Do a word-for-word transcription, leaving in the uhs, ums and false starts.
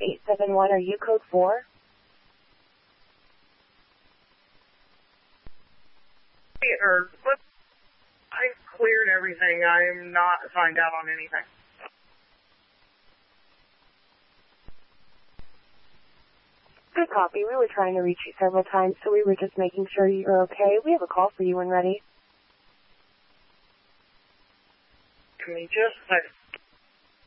eight seven one, are you code four? Or, what? I cleared everything. I'm not signed out on anything. Good copy. We were trying to reach you several times, so we were just making sure you're okay. We have a call for you when ready. Give me just a second.